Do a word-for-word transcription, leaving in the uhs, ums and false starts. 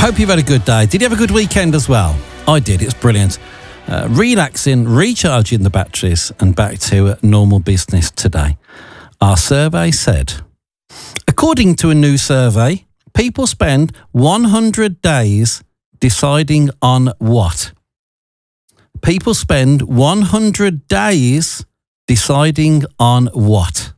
Hope you've had a good day. Did you have a good weekend as well? I did. It's brilliant. Uh, relaxing, recharging the batteries, and back to normal business today. Our survey said, according to a new survey, people spend one hundred days deciding on what? People spend one hundred days deciding on what?